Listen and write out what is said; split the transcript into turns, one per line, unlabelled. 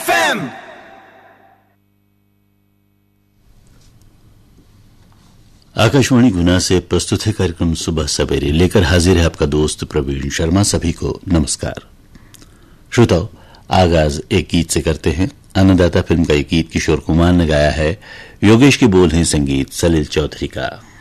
FM।
Akashvani गुना से प्रस्तुत है कार्यक्रम सुबह सवेरे, लेकर हाजिर है आपका दोस्त प्रवीण शर्मा। सभी को नमस्कार। श्रोताओ, आगाज एक गीत से करते हैं। अन्नदाता फिल्म का एक गीत किशोर कुमार ने गाया है। योगेश के बोल हैं, संगीत सलिल चौधरी का।